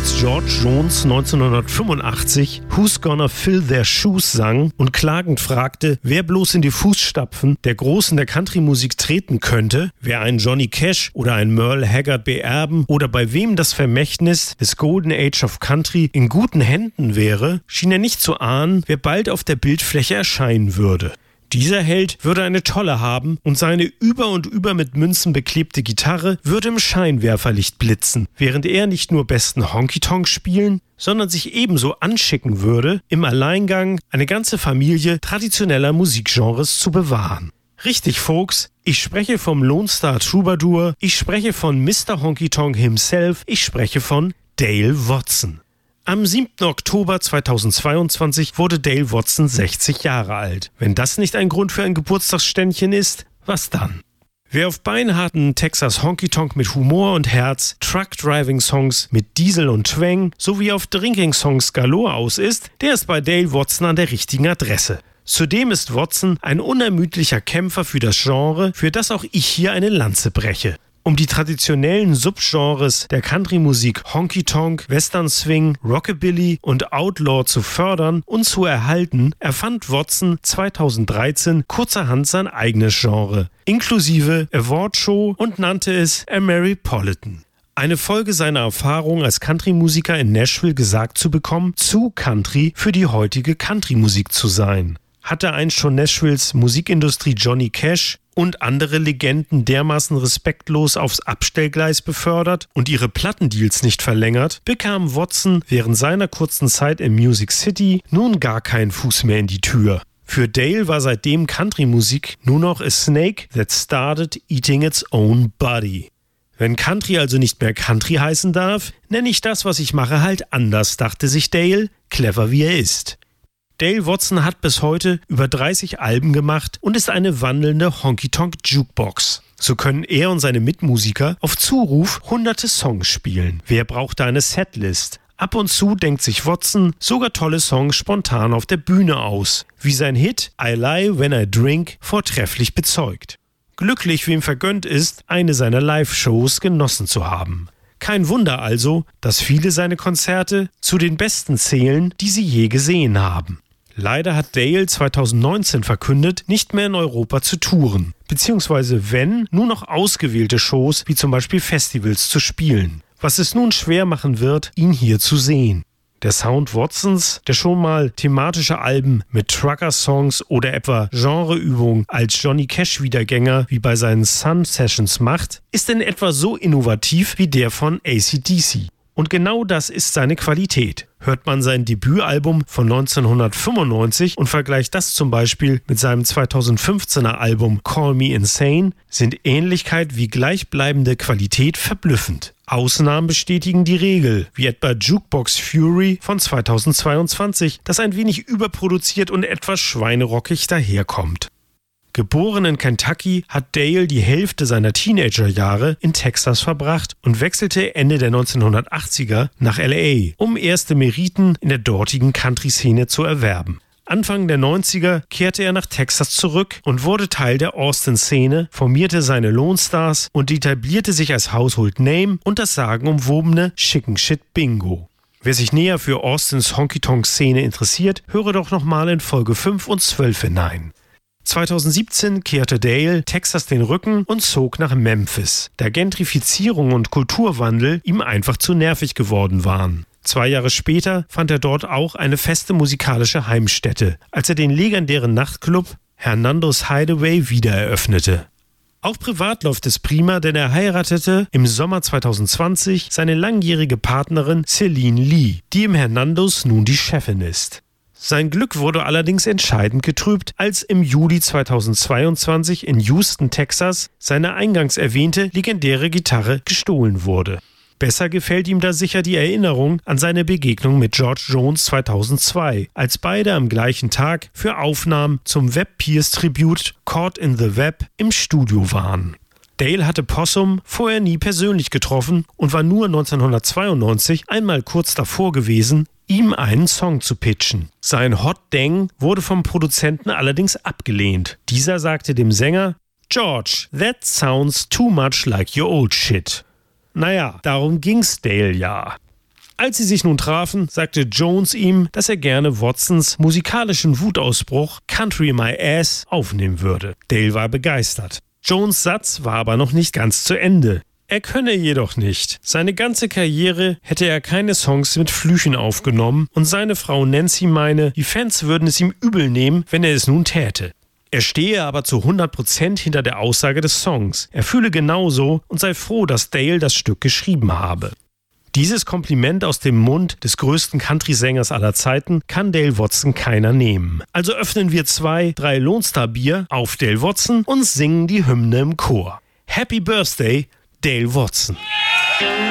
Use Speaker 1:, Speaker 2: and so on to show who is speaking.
Speaker 1: Als George Jones 1985 Who's Gonna Fill Their Shoes sang und klagend fragte, wer bloß in die Fußstapfen der Großen der Country-Musik treten könnte, wer einen Johnny Cash oder einen Merle Haggard beerben oder bei wem das Vermächtnis des Golden Age of Country in guten Händen wäre, schien er nicht zu ahnen, wer bald auf der Bildfläche erscheinen würde. Dieser Held würde eine Tolle haben und seine über und über mit Münzen beklebte Gitarre würde im Scheinwerferlicht blitzen, während er nicht nur besten Honky-Tonk spielen, sondern sich ebenso anschicken würde, im Alleingang eine ganze Familie traditioneller Musikgenres zu bewahren. Richtig, Folks, ich spreche vom Lone Star Troubadour, ich spreche von Mr. Honky-Tonk himself, ich spreche von Dale Watson. Am 7. Oktober 2022 wurde Dale Watson 60 Jahre alt. Wenn das nicht ein Grund für ein Geburtstagsständchen ist, was dann? Wer auf beinharten Texas Honky-Tonk mit Humor und Herz, Truck-Driving-Songs mit Diesel und Twang sowie auf Drinking-Songs galore aus ist, der ist bei Dale Watson an der richtigen Adresse. Zudem ist Watson ein unermüdlicher Kämpfer für das Genre, für das auch ich hier eine Lanze breche. Um die traditionellen Subgenres der Country-Musik Honky-Tonk, Western Swing, Rockabilly und Outlaw zu fördern und zu erhalten, erfand Watson 2013 kurzerhand sein eigenes Genre, inklusive Awardshow und nannte es Ameripolitan. Eine Folge seiner Erfahrung als Country-Musiker in Nashville gesagt zu bekommen, zu Country für die heutige Country-Musik zu sein. Hatte einst schon Nashvilles Musikindustrie Johnny Cash und andere Legenden dermaßen respektlos aufs Abstellgleis befördert und ihre Plattendeals nicht verlängert, bekam Watson während seiner kurzen Zeit in Music City nun gar keinen Fuß mehr in die Tür. Für Dale war seitdem Country-Musik nur noch a snake that started eating its own body. Wenn Country also nicht mehr Country heißen darf, nenne ich das, was ich mache, halt anders, dachte sich Dale, clever wie er ist. Dale Watson hat bis heute über 30 Alben gemacht und ist eine wandelnde Honky-Tonk-Jukebox. So können er und seine Mitmusiker auf Zuruf hunderte Songs spielen. Wer braucht da eine Setlist? Ab und zu denkt sich Watson sogar tolle Songs spontan auf der Bühne aus, wie sein Hit I Lie When I Drink vortrefflich bezeugt. Glücklich, wem vergönnt ist, eine seiner Live-Shows genossen zu haben. Kein Wunder also, dass viele seine Konzerte zu den besten zählen, die sie je gesehen haben. Leider hat Dale 2019 verkündet, nicht mehr in Europa zu touren, beziehungsweise wenn, nur noch ausgewählte Shows wie zum Beispiel Festivals zu spielen, was es nun schwer machen wird, ihn hier zu sehen. Der Sound Watsons, der schon mal thematische Alben mit Trucker-Songs oder etwa Genreübungen als Johnny Cash-Wiedergänger wie bei seinen Sun Sessions macht, ist in etwa so innovativ wie der von AC/DC. Und genau das ist seine Qualität. Hört man sein Debütalbum von 1995 und vergleicht das zum Beispiel mit seinem 2015er Album Call Me Insane, sind Ähnlichkeit wie gleichbleibende Qualität verblüffend. Ausnahmen bestätigen die Regel, wie etwa Jukebox Fury von 2022, das ein wenig überproduziert und etwas schweinerockig daherkommt. Geboren in Kentucky, hat Dale die Hälfte seiner Teenagerjahre in Texas verbracht und wechselte Ende der 1980er nach LA, um erste Meriten in der dortigen Country-Szene zu erwerben. Anfang der 90er kehrte er nach Texas zurück und wurde Teil der Austin-Szene, formierte seine Lone Stars und etablierte sich als Household Name und das sagenumwobene Chicken Shit Bingo. Wer sich näher für Austins Honky-Tonk-Szene interessiert, höre doch nochmal in Folge 5 und 12 hinein. 2017 kehrte Dale Texas den Rücken und zog nach Memphis, da Gentrifizierung und Kulturwandel ihm einfach zu nervig geworden waren. 2 Jahre später fand er dort auch eine feste musikalische Heimstätte, als er den legendären Nachtclub Hernando's Hideaway wiedereröffnete. Auch privat läuft es prima, denn er heiratete im Sommer 2020 seine langjährige Partnerin Celine Lee, die im Hernando's nun die Chefin ist. Sein Glück wurde allerdings entscheidend getrübt, als im Juli 2022 in Houston, Texas, seine eingangs erwähnte legendäre Gitarre gestohlen wurde. Besser gefällt ihm da sicher die Erinnerung an seine Begegnung mit George Jones 2002, als beide am gleichen Tag für Aufnahmen zum Webb Pierce Tribute Caught in the Web im Studio waren. Dale hatte Possum vorher nie persönlich getroffen und war nur 1992 einmal kurz davor gewesen, ihm einen Song zu pitchen. Sein Hot Dang wurde vom Produzenten allerdings abgelehnt. Dieser sagte dem Sänger: "George, that sounds too much like your old shit." Naja, darum ging's Dale ja. Als sie sich nun trafen, sagte Jones ihm, dass er gerne Watsons musikalischen Wutausbruch Country My Ass aufnehmen würde. Dale war begeistert. Jones' Satz war aber noch nicht ganz zu Ende. Er könne jedoch nicht. Seine ganze Karriere hätte er keine Songs mit Flüchen aufgenommen und seine Frau Nancy meine, die Fans würden es ihm übel nehmen, wenn er es nun täte. Er stehe aber zu 100% hinter der Aussage des Songs. Er fühle genauso und sei froh, dass Dale das Stück geschrieben habe. Dieses Kompliment aus dem Mund des größten Country-Sängers aller Zeiten kann Dale Watson keiner nehmen. Also öffnen wir 2, 3 Lone Star Bier auf Dale Watson und singen die Hymne im Chor. Happy Birthday, Dale Watson.